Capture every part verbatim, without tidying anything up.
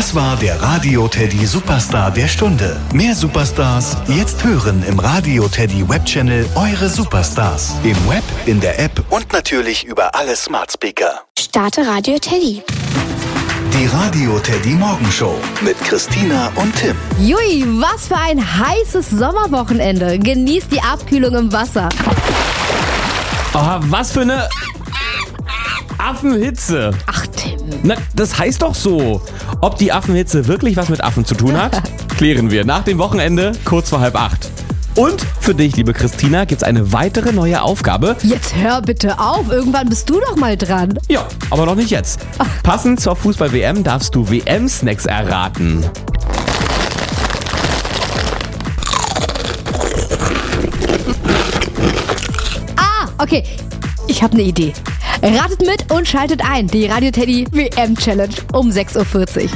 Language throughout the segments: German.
Das war der Radio Teddy Superstar der Stunde. Mehr Superstars jetzt hören im Radio Teddy Webchannel Eure Superstars. Im Web, in der App und natürlich über alle Smart Speaker. Starte Radio Teddy. Die Radio Teddy Morgenshow mit Christina und Tim. Jui, was für ein heißes Sommerwochenende. Genießt die Abkühlung im Wasser. Oh, was für eine Affenhitze. Ach, Tim. Na, das heißt doch so. Ob die Affenhitze wirklich was mit Affen zu tun hat, klären wir nach dem Wochenende kurz vor halb acht. Und für dich, liebe Christina, gibt's eine weitere neue Aufgabe. Jetzt hör bitte auf, irgendwann bist du doch mal dran. Ja, aber noch nicht jetzt. Passend zur Fußball-W M darfst du W M-Snacks erraten. Ah, okay. Ich habe eine Idee. Ratet mit und schaltet ein. Die Radio Teddy W M-Challenge um sechs Uhr vierzig.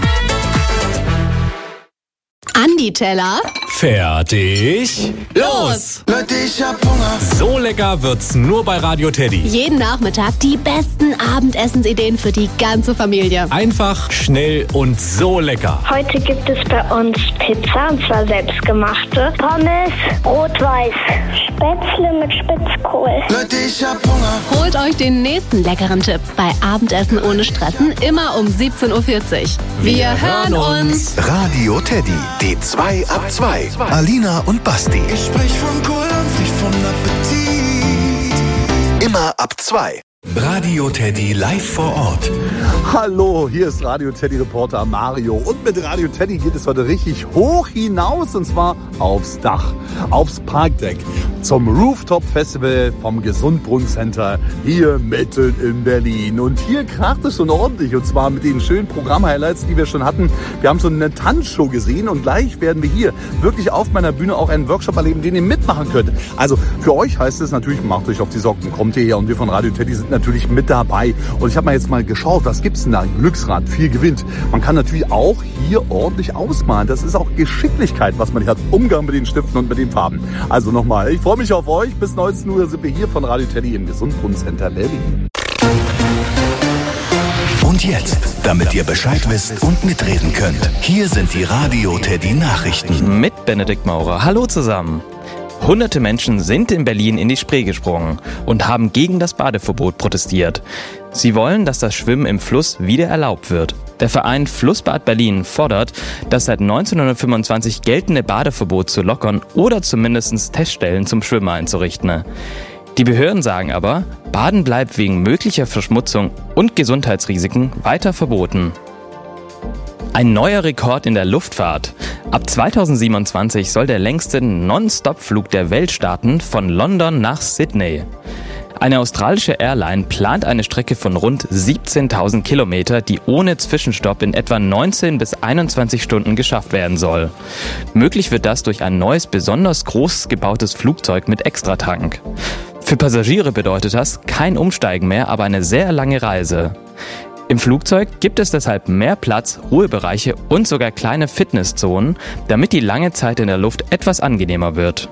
Andi Teller. Fertig. Los! Leute, ich hab Hunger. So lecker wird's nur bei Radio Teddy. Jeden Nachmittag die besten Abendessensideen für die ganze Familie. Einfach, schnell und so lecker. Heute gibt es bei uns Pizza, und zwar selbstgemachte. Pommes, rot-weiß. Spätzle mit Spitzkohl. Leute, ich hab Hunger. Holt euch den nächsten leckeren Tipp bei Abendessen ohne Stressen, immer um siebzehn Uhr vierzig. Wir, Wir hören uns. Radio Teddy, die zwei ab zwei. Alina und Basti. Ich sprech von Kohl und nicht von Appetit. Immer ab zwei. Radio Teddy live vor Ort. Hallo, hier ist Radio Teddy Reporter Mario und mit Radio Teddy geht es heute richtig hoch hinaus und zwar aufs Dach, aufs Parkdeck zum Rooftop Festival vom Gesundbrunn Center hier mitten in Berlin. Und hier kracht es schon ordentlich und zwar mit den schönen Programm-Highlights, die wir schon hatten. Wir haben schon eine Tanzshow gesehen und gleich werden wir hier wirklich auf meiner Bühne auch einen Workshop erleben, den ihr mitmachen könnt. Also für euch heißt es natürlich, macht euch auf die Socken, kommt hierher und wir von Radio Teddy sind natürlich mit dabei. Und ich habe mal jetzt mal geschaut, was gibt's denn da? Glücksrad, viel gewinnt. Man kann natürlich auch hier ordentlich ausmalen. Das ist auch Geschicklichkeit, was man hier hat. Umgang mit den Stiften und mit den Farben. Also nochmal, ich freue mich auf euch. Bis neunzehn Uhr sind wir hier von Radio Teddy im Gesundbrunn Center Berlin. Und jetzt, damit ihr Bescheid wisst und mitreden könnt, hier sind die Radio Teddy Nachrichten. Mit Benedikt Maurer. Hallo zusammen. Hunderte Menschen sind in Berlin in die Spree gesprungen und haben gegen das Badeverbot protestiert. Sie wollen, dass das Schwimmen im Fluss wieder erlaubt wird. Der Verein Flussbad Berlin fordert, das seit neunzehnhundertfünfundzwanzig geltende Badeverbot zu lockern oder zumindest Teststellen zum Schwimmen einzurichten. Die Behörden sagen aber, Baden bleibt wegen möglicher Verschmutzung und Gesundheitsrisiken weiter verboten. Ein neuer Rekord in der Luftfahrt. Ab zweitausendsiebenundzwanzig soll der längste Non-Stop-Flug der Welt starten von London nach Sydney. Eine australische Airline plant eine Strecke von rund siebzehntausend Kilometer, die ohne Zwischenstopp in etwa neunzehn bis einundzwanzig Stunden geschafft werden soll. Möglich wird das durch ein neues, besonders groß gebautes Flugzeug mit Extratank. Für Passagiere bedeutet das kein Umsteigen mehr, aber eine sehr lange Reise. Im Flugzeug gibt es deshalb mehr Platz, Ruhebereiche und sogar kleine Fitnesszonen, damit die lange Zeit in der Luft etwas angenehmer wird.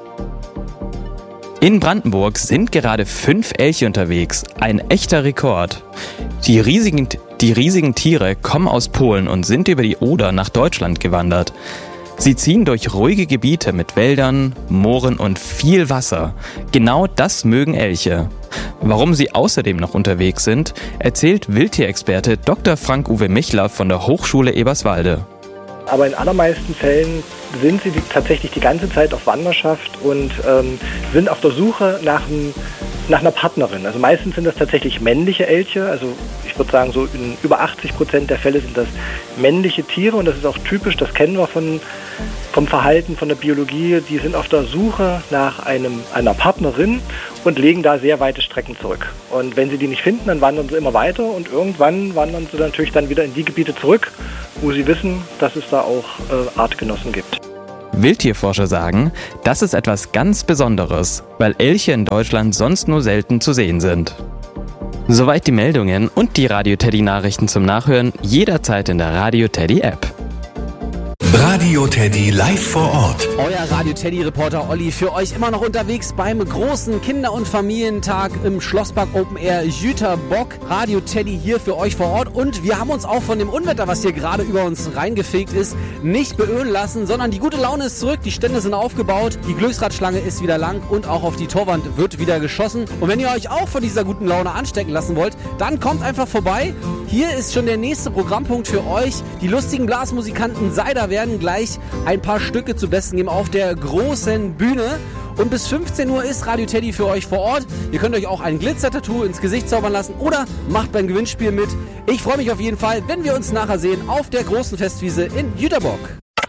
In Brandenburg sind gerade fünf Elche unterwegs, ein echter Rekord. Die riesigen, die riesigen Tiere kommen aus Polen und sind über die Oder nach Deutschland gewandert. Sie ziehen durch ruhige Gebiete mit Wäldern, Mooren und viel Wasser. Genau das mögen Elche. Warum sie außerdem noch unterwegs sind, erzählt Wildtierexperte Doktor Frank-Uwe Michler von der Hochschule Eberswalde. Aber in allermeisten Fällen sind sie die, tatsächlich die ganze Zeit auf Wanderschaft und ähm, sind auf der Suche nach, ein, nach einer Partnerin. Also meistens sind das tatsächlich männliche Elche. Also ich würde sagen, so in über achtzig Prozent der Fälle sind das männliche Tiere und das ist auch typisch, das kennen wir von, vom Verhalten, von der Biologie. Die sind auf der Suche nach einem, einer Partnerin und legen da sehr weite Strecken zurück. Und wenn sie die nicht finden, dann wandern sie immer weiter und irgendwann wandern sie natürlich dann wieder in die Gebiete zurück, wo sie wissen, dass es da auch äh, Artgenossen gibt. Wildtierforscher sagen, das ist etwas ganz Besonderes, weil Elche in Deutschland sonst nur selten zu sehen sind. Soweit die Meldungen und die Radio Teddy Nachrichten zum Nachhören jederzeit in der Radio Teddy App. Radio Radio Teddy live vor Ort. Euer Radio Teddy Reporter Olli für euch immer noch unterwegs beim großen Kinder- und Familientag im Schlosspark Open Air Jüterbock. Radio Teddy hier für euch vor Ort und wir haben uns auch von dem Unwetter, was hier gerade über uns reingefegt ist, nicht beölen lassen, sondern die gute Laune ist zurück, die Stände sind aufgebaut, die Glücksradschlange ist wieder lang und auch auf die Torwand wird wieder geschossen. Und wenn ihr euch auch von dieser guten Laune anstecken lassen wollt, dann kommt einfach vorbei. Hier ist schon der nächste Programmpunkt für euch. Die lustigen Blasmusikanten Seider werden gleich ein paar Stücke zu besten geben auf der großen Bühne. Und bis fünfzehn Uhr ist Radio Teddy für euch vor Ort. Ihr könnt euch auch ein Glitzer-Tattoo ins Gesicht zaubern lassen oder macht beim Gewinnspiel mit. Ich freue mich auf jeden Fall, wenn wir uns nachher sehen auf der großen Festwiese in Jüterbock.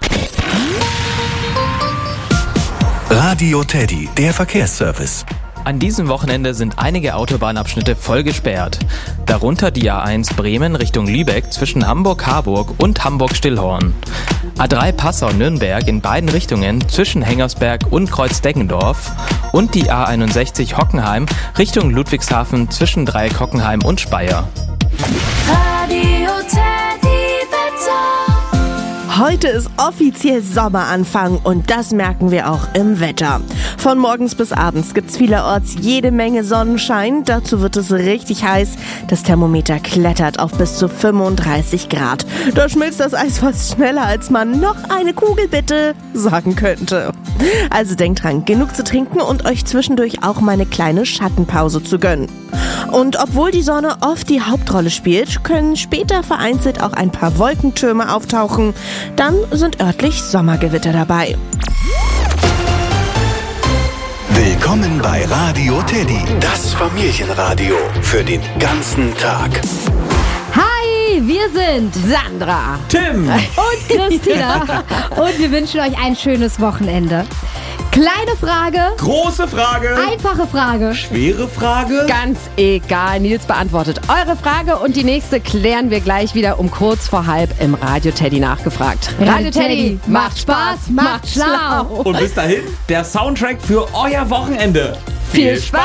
Radio Teddy, der Verkehrsservice. An diesem Wochenende sind einige Autobahnabschnitte voll gesperrt. Darunter die A eins Bremen Richtung Lübeck zwischen Hamburg-Harburg und Hamburg-Stillhorn. A drei Passau-Nürnberg in beiden Richtungen zwischen Hengersberg und Kreuz-Deggendorf. Und die A einundsechzig Hockenheim Richtung Ludwigshafen zwischen Dreieck Hockenheim und Speyer. Radio Teddy Wetter. Heute ist offiziell Sommeranfang und das merken wir auch im Wetter. Von morgens bis abends gibt's vielerorts jede Menge Sonnenschein. Dazu wird es richtig heiß. Das Thermometer klettert auf bis zu fünfunddreißig Grad. Da schmilzt das Eis fast schneller, als man noch eine Kugel bitte sagen könnte. Also denkt dran, genug zu trinken und euch zwischendurch auch mal eine kleine Schattenpause zu gönnen. Und obwohl die Sonne oft die Hauptrolle spielt, können später vereinzelt auch ein paar Wolkentürme auftauchen. Dann sind örtlich Sommergewitter dabei. Willkommen bei Radio Teddy, das Familienradio für den ganzen Tag. Hi, wir sind Sandra, Tim und Christina und wir wünschen euch ein schönes Wochenende. Kleine Frage, große Frage, einfache Frage, schwere Frage. Ganz egal, Nils beantwortet eure Frage und die nächste klären wir gleich wieder um kurz vor halb im Radio Teddy nachgefragt. Radio Teddy, macht Spaß, macht schlau. Und bis dahin der Soundtrack für euer Wochenende. Viel Spaß!